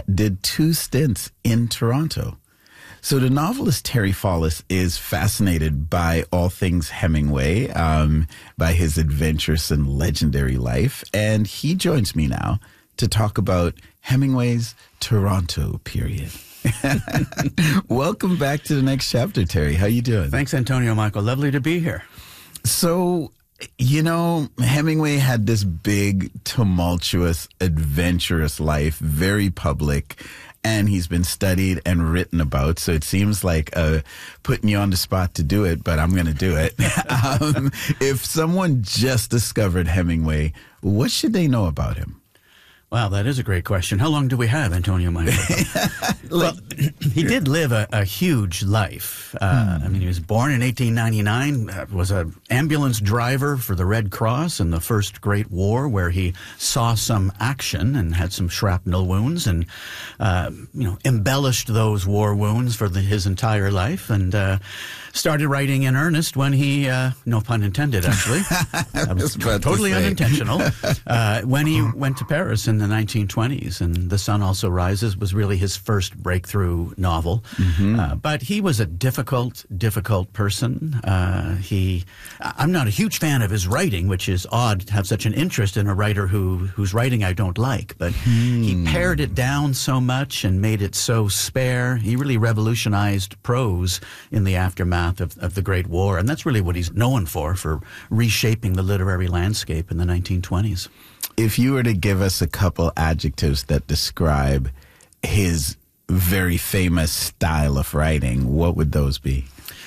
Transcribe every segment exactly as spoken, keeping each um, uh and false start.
did two stints in Toronto. So the novelist Terry Fallis is fascinated by all things Hemingway, um, by his adventurous and legendary life. And he joins me now to talk about Hemingway's Toronto period. Welcome back to the next chapter, Terry. How you doing? Thanks, Antonio Michael. Lovely to be here. So, you know, Hemingway had this big, tumultuous, adventurous life, very public, and he's been studied and written about. So it seems like uh, putting you on the spot to do it, but I'm going to do it. um, if someone just discovered Hemingway, what should they know about him? Wow, that is a great question. How long do we have, Antonio Michael? Well, he did live a, a huge life. Uh, hmm. I mean, he was born in eighteen ninety-nine, uh, was an ambulance driver for the Red Cross in the First Great War, where he saw some action and had some shrapnel wounds and, uh, you know, embellished those war wounds for the, his entire life, and uh, started writing in earnest when he, uh, no pun intended, actually, that was totally to unintentional, uh, when he went to Paris in the nineteen twenties, and The Sun Also Rises was really his first breakthrough novel. Mm-hmm. Uh, but he was a difficult, difficult person. Uh, he, I'm not a huge fan of his writing, which is odd to have such an interest in a writer who whose writing I don't like. But hmm. he pared it down so much and made it so spare. He really revolutionized prose in the aftermath of, of the Great War, and that's really what he's known for, for reshaping the literary landscape in the nineteen twenties. If you were to give us a couple adjectives that describe his very famous style of writing, what would those be?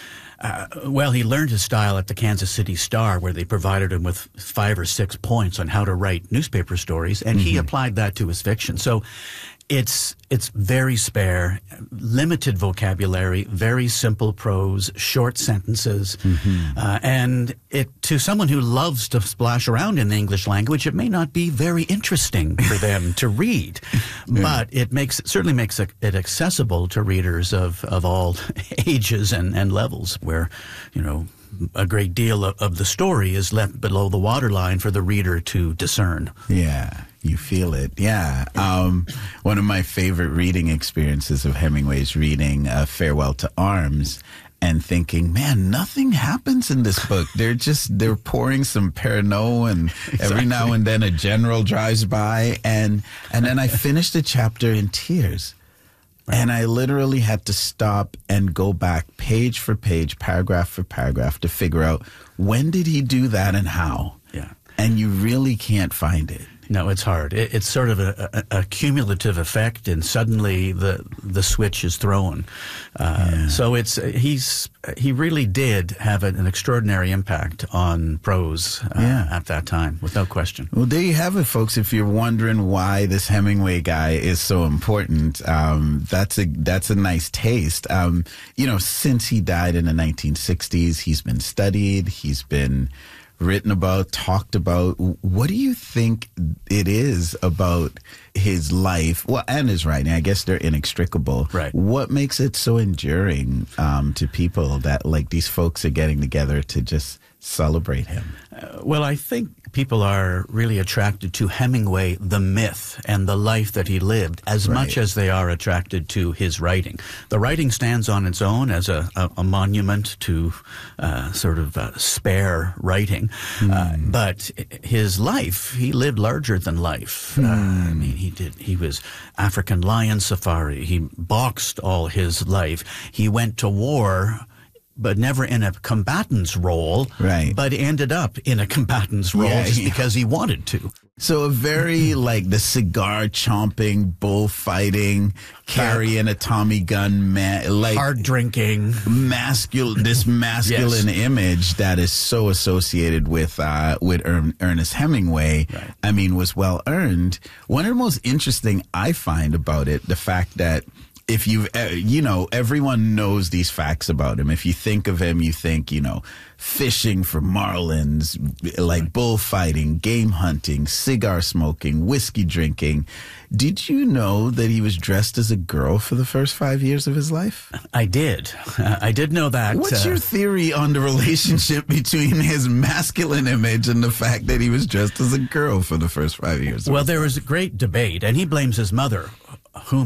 Uh, well, he learned his style at the Kansas City Star, where they provided him with five or six points on how to write newspaper stories, and mm-hmm. he applied that to his fiction. So it's it's very spare, limited vocabulary, very simple prose, short sentences, mm-hmm. uh, and it to someone who loves to splash around in the English language, it may not be very interesting for them to read, yeah. but it makes it certainly makes it accessible to readers of of all ages and and levels, where, you know, a great deal of, of the story is left below the waterline for the reader to discern. Yeah, you feel it. Yeah. Um, one of my favorite reading experiences of Hemingway's reading uh, Farewell to Arms and thinking, man, nothing happens in this book. They're just, they're pouring some Pernod, and exactly. every now and then a general drives by. And, and then I finished the chapter in tears. And I literally had to stop and go back page for page, paragraph for paragraph, to figure out when did he do that and how. Yeah. And you really can't find it. No, it's hard. It, it's sort of a, a, a cumulative effect, and suddenly the the switch is thrown. Uh, yeah. So it's he's he really did have an, an extraordinary impact on prose uh, yeah. at that time, without question. Well, there you have it, folks. If you're wondering why this Hemingway guy is so important, um, that's a that's a nice taste. Um, you know, since he died in the nineteen sixties, he's been studied. He's been written about, talked about. What do you think it is about his life, well, and his writing? I guess they're inextricable. Right. What makes it so enduring um, to people that, like, these folks are getting together to just celebrate him? Uh, well, I think people are really attracted to Hemingway, the myth, and the life that he lived, as right. much as they are attracted to his writing. The writing stands on its own as a, a, a monument to uh, sort of uh, spare writing. Mm. Uh, but his life, he lived larger than life. Mm. Uh, I mean, he did. He was African lion safari. He boxed all his life. He went to war, but never in a combatant's role, right. but ended up in a combatant's role yeah, just yeah. because he wanted to. So a very, like, the cigar-chomping, bullfighting, carrying a Tommy gun, ma- like... hard-drinking. Masculine, this masculine yes. image that is so associated with uh, with er- Ernest Hemingway, right. I mean, was well-earned. One of the most interesting I find about it, the fact that if you, uh, you know, everyone knows these facts about him. If you think of him, you think, you know, fishing for marlins, like bullfighting, game hunting, cigar smoking, whiskey drinking. Did you know that he was dressed as a girl for the first five years of his life? I did. Uh, I did know that. What's uh, your theory on the relationship between his masculine image and the fact that he was dressed as a girl for the first five years? Well, there was a great debate, and he blames his mother, whom